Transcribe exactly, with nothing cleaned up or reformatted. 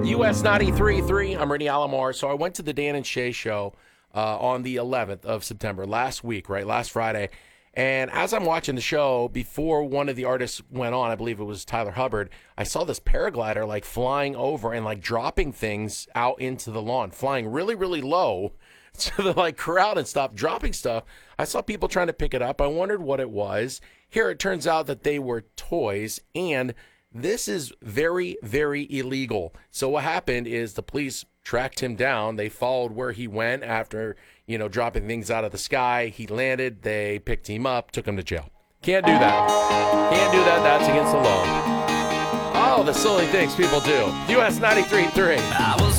U S ninety-three point three, I'm Randy Alomar. So I went to the Dan and Shay show uh, on the eleventh of September, last week, right, last Friday. And as I'm watching the show, before one of the artists went on, I believe it was Tyler Hubbard, I saw this paraglider like flying over and like dropping things out into the lawn, flying really, really low. So the like crowd and stuff, dropping stuff. I saw people trying to pick it up. I wondered what it was. Here it turns out that they were toys, and this is very, very illegal. So what happened is the police tracked him down. They followed where he went after, you know, dropping things out of the sky. He landed. They picked him up, took him to jail. Can't do that. Can't do that. That's against the law. Oh, the silly things people do. U S ninety-three point three.